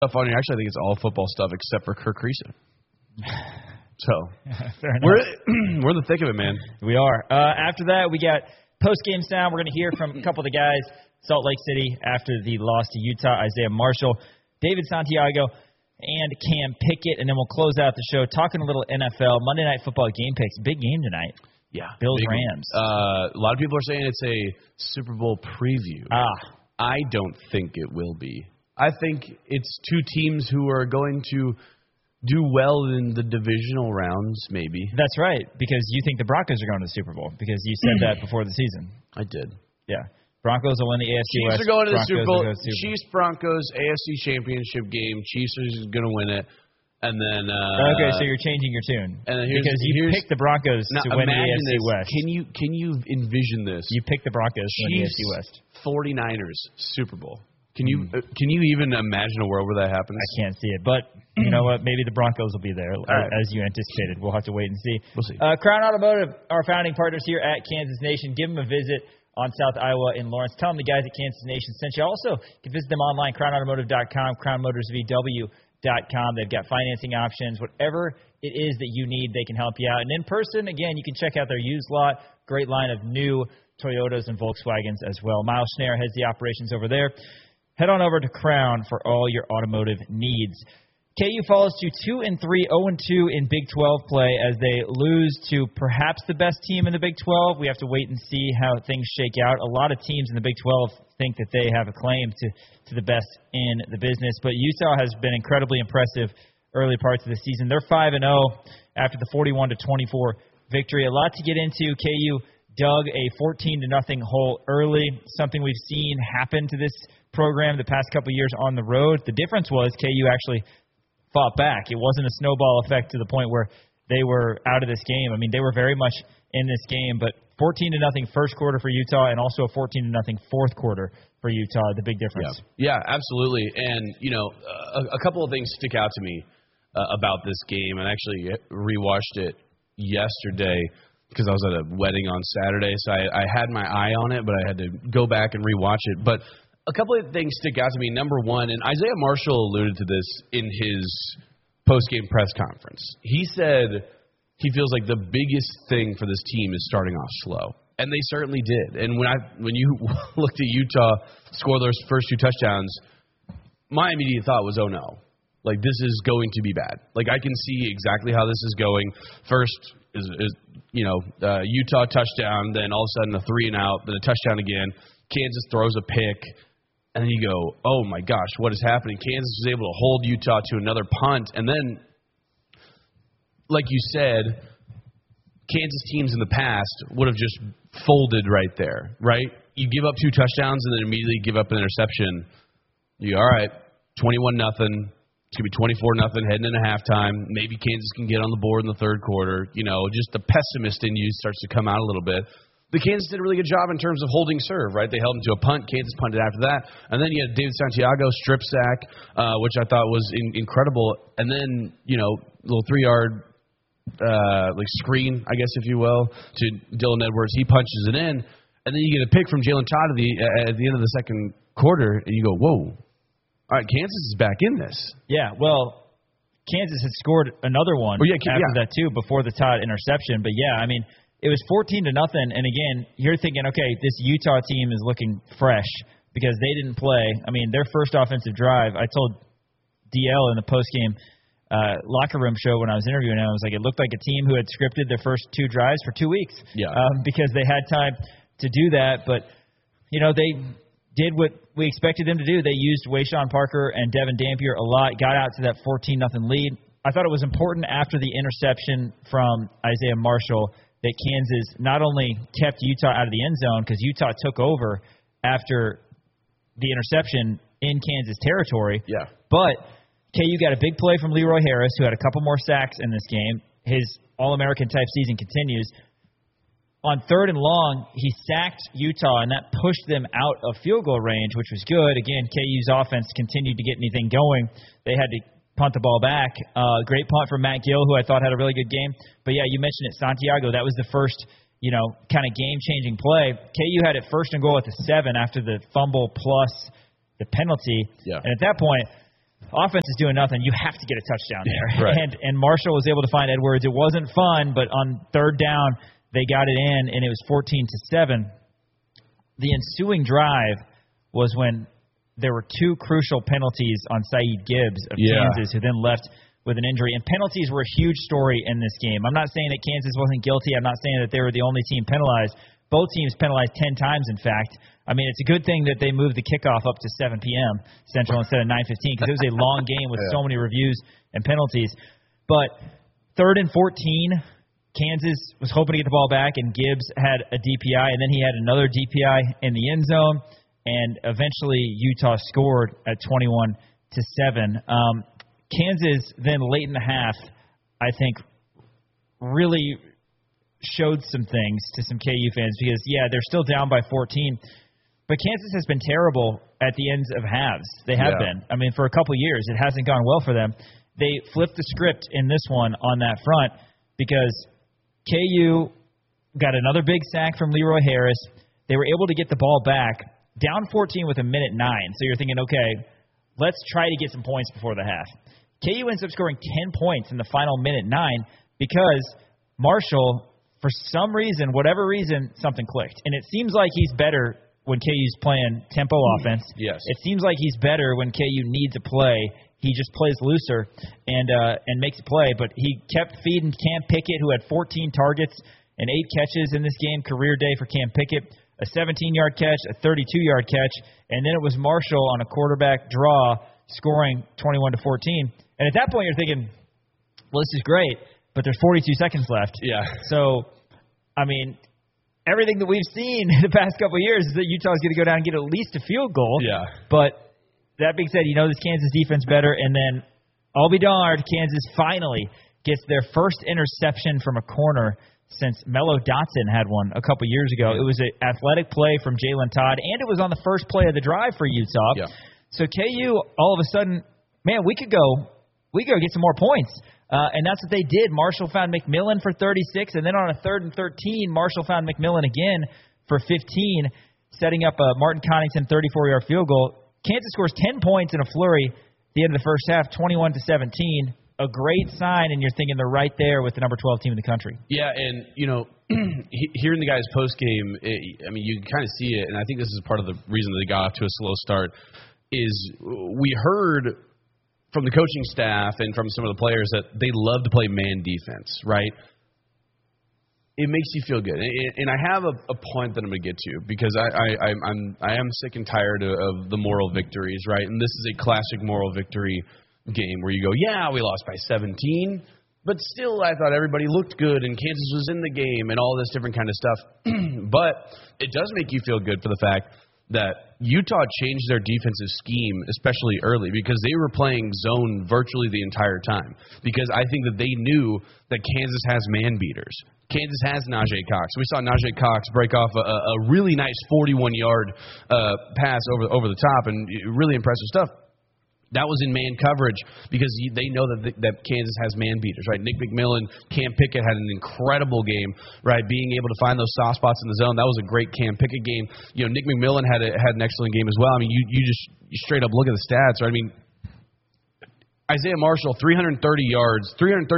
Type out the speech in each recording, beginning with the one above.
stuff on here. Actually, I think it's all football stuff except for Kirk Creason. So we're in the thick of it, man. We are. After that, we got post-game sound. We're going to hear from a couple of the guys, Salt Lake City, after the loss to Utah, Isaiah Marshall, David Santiago, and Cam Pickett. And then we'll close out the show talking a little NFL. Monday Night Football game picks. Big game tonight. Yeah. Bills-Rams. A lot of people are saying it's a Super Bowl preview. I don't think it will be. I think it's two teams who are going to do well in the divisional rounds, maybe. That's right, because you think the Broncos are going to the Super Bowl, because you said that before the season. I did. Yeah. Broncos will win the AFC Chiefs West. Chiefs are going to the Super Bowl. Chiefs, Broncos, AFC Championship game. Chiefs are going to win it. And then okay, so you're changing your tune. And because you picked the Broncos to win the AFC West. Can you envision this? You picked the Broncos to win the AFC West. 49ers Super Bowl. Can you even imagine a world where that happens? I can't see it, but you know what? Maybe the Broncos will be there, as you anticipated. We'll have to wait and see. We'll see. Crown Automotive, our founding partners here at Kansas Nation. Give them a visit on South Iowa in Lawrence. Tell them the guys at Kansas Nation sent you. Also, you can visit them online, crownautomotive.com, crownmotorsvw.com. They've got financing options. Whatever it is that you need, they can help you out. And in person, again, you can check out their used lot. Great line of new Toyotas and Volkswagens as well. Miles Schneider heads the operations over there. Head on over to Crown for all your automotive needs. KU falls to 2-3, 0-2 in Big 12 play as they lose to perhaps the best team in the Big 12. We have to wait and see how things shake out. A lot of teams in the Big 12 think that they have a claim to the best in the business, but Utah has been incredibly impressive early parts of the season. They're 5-0 after the 41-24 victory. A lot to get into. KU dug a 14-0 hole early, something we've seen happen to this program the past couple of years on the road. The difference was KU actually fought back. It wasn't a snowball effect to the point where they were out of this game. I mean, they were very much in this game, but 14-0 first quarter for Utah and also a 14-0 fourth quarter for Utah, the big difference. Yeah, absolutely. And, you know, a couple of things stick out to me about this game. And I actually rewatched it yesterday because I was at a wedding on Saturday, so I had my eye on it, but I had to go back and rewatch it. But a couple of things stick out to me. Number one, and Isaiah Marshall alluded to this in his post-game press conference. He said he feels like the biggest thing for this team is starting off slow, and they certainly did. And when you looked at Utah score those first two touchdowns, my immediate thought was, oh no, like this is going to be bad. Like I can see exactly how this is going. First is Utah touchdown, then all of a sudden a 3-and-out, then a touchdown again. Kansas throws a pick. And then you go, oh, my gosh, what is happening? Kansas was able to hold Utah to another punt. And then, like you said, Kansas teams in the past would have just folded right there, right? You give up two touchdowns and then immediately give up an interception. You go, all right, 21-0. It's going to be 24-0 heading into halftime. Maybe Kansas can get on the board in the third quarter. You know, just the pessimist in you starts to come out a little bit. The Kansas did a really good job in terms of holding serve, right? They held him to a punt. Kansas punted after that. And then you had David Santiago strip sack, which I thought was incredible. And then, you know, little 3-yard screen, I guess, if you will, to Dylan Edwards. He punches it in. And then you get a pick from Jalen Todd at the end of the second quarter, and you go, whoa. All right, Kansas is back in this. Yeah, well, Kansas had scored another one after that, too, before the Todd interception. But, yeah, I mean, it was 14-0, and again, you're thinking, okay, this Utah team is looking fresh because they didn't play. I mean, their first offensive drive, I told DL in the postgame locker room show when I was interviewing him, I was like, it looked like a team who had scripted their first two drives for 2 weeks because they had time to do that. But, you know, they did what we expected them to do. They used Wayshawn Parker and Devin Dampier a lot, got out to that 14-0 lead. I thought it was important after the interception from Isaiah Marshall that Kansas not only kept Utah out of the end zone because Utah took over after the interception in Kansas territory, but KU got a big play from Leroy Harris, who had a couple more sacks in this game. His All-American type season continues. On 3rd and long, he sacked Utah, and that pushed them out of field goal range, which was good. Again, KU's offense continued to get anything going. They had to punt the ball back. Great punt from Matt Gill, who I thought had a really good game. But, yeah, you mentioned it, Santiago. That was the first, kind of game-changing play. KU had it 1st and goal at the 7 after the fumble plus the penalty. Yeah. And at that point, offense is doing nothing. You have to get a touchdown there. Right. And Marshall was able to find Edwards. It wasn't fun, but on third down, they got it in, and it was 14-7. The ensuing drive was when there were two crucial penalties on Saeed Gibbs of Kansas, who then left with an injury. And penalties were a huge story in this game. I'm not saying that Kansas wasn't guilty. I'm not saying that they were the only team penalized. Both teams penalized 10 times, in fact. I mean, it's a good thing that they moved the kickoff up to 7 p.m. Central instead of 9:15 because it was a long game with so many reviews and penalties. But 3rd and 14, Kansas was hoping to get the ball back, and Gibbs had a DPI, and then he had another DPI in the end zone, and eventually Utah scored at 21-7. Kansas then late in the half, I think, really showed some things to some KU fans because, they're still down by 14, but Kansas has been terrible at the ends of halves. They have been. I mean, for a couple years, it hasn't gone well for them. They flipped the script in this one on that front because KU got another big sack from Leroy Harris. They were able to get the ball back, down 14 with 1:09. So you're thinking, okay, let's try to get some points before the half. KU ends up scoring 10 points in the final 1:09 because Marshall, for some reason, whatever reason, something clicked. And it seems like he's better when KU's playing tempo offense. Yes. It seems like he's better when KU needs a play. He just plays looser and makes a play. But he kept feeding Cam Pickett, who had 14 targets and 8 catches in this game. Career day for Cam Pickett. A 17-yard catch, a 32-yard catch, and then it was Marshall on a quarterback draw scoring 21-14. And at that point, you're thinking, well, this is great, but there's 42 seconds left. Yeah. So, I mean, everything that we've seen in the past couple of years is that Utah's going to go down and get at least a field goal. Yeah. But that being said, this Kansas defense better, and then I'll be darned, Kansas finally gets their first interception from a corner since Mello Dotson had one a couple years ago. It was an athletic play from Jalen Todd, and it was on the first play of the drive for Utah. Yeah. So KU, all of a sudden, man, we could go get some more points. And that's what they did. Marshall found McMillan for 36, and then on a 3rd and 13, Marshall found McMillan again for 15, setting up a Martin Connaughton 34-yard field goal. Kansas scores 10 points in a flurry at the end of the first half, 21-17. A great sign, and you're thinking they're right there with the number 12 team in the country. Yeah, and, hearing the guys post-game, you can kind of see it, and I think this is part of the reason they got off to a slow start, is we heard from the coaching staff and from some of the players that they love to play man defense, right? It makes you feel good. And I have a point that I'm going to get to because I am sick and tired of the moral victories, right? And this is a classic moral victory game where you go, we lost by 17, but still I thought everybody looked good and Kansas was in the game and all this different kind of stuff. But it does make you feel good for the fact that Utah changed their defensive scheme, especially early, because they were playing zone virtually the entire time. Because I think that they knew that Kansas has man beaters. Kansas has Najee Cox. We saw Najee Cox break off a really nice 41-yard pass over the top, and really impressive stuff. That was in man coverage because they know that Kansas has man beaters, right? Nick McMillan, Cam Pickett had an incredible game, right? Being able to find those soft spots in the zone. That was a great Cam Pickett game. Nick McMillan had an excellent game as well. You straight up look at the stats, right? Isaiah Marshall, 333 yards,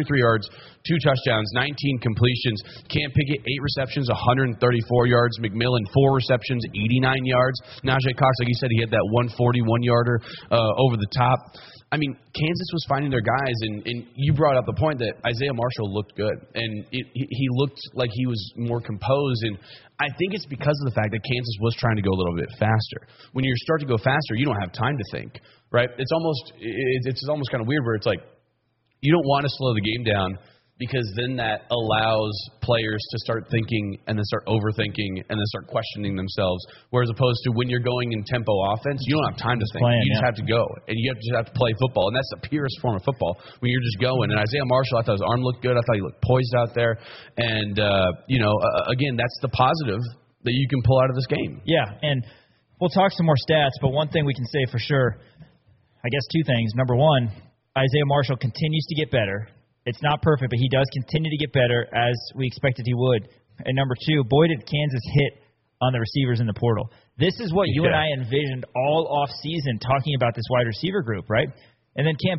2 touchdowns, 19 completions. Cam Pickett, 8 receptions, 134 yards. McMillan, 4 receptions, 89 yards. Najee Cox, like you said, he had that 141-yarder over the top. Kansas was finding their guys, and you brought up the point that Isaiah Marshall looked good, and he looked like he was more composed, and I think it's because of the fact that Kansas was trying to go a little bit faster. When you start to go faster, you don't have time to think, right? It's almost kind of weird where it's like you don't want to slow the game down because then that allows players to start thinking and then start overthinking and then start questioning themselves. Whereas opposed to when you're going in tempo offense, you don't have time to think. You just have to go, and you just have to play football, and that's the purest form of football when you're just going. And Isaiah Marshall, I thought his arm looked good. I thought he looked poised out there. And, again, that's the positive that you can pull out of this game. Yeah, and we'll talk some more stats, but one thing we can say for sure, I guess 2 things. Number 1, Isaiah Marshall continues to get better. It's not perfect, but he does continue to get better as we expected he would. And number 2, boy, did Kansas hit on the receivers in the portal. This is what you and I envisioned all off season talking about this wide receiver group, right? And then Cam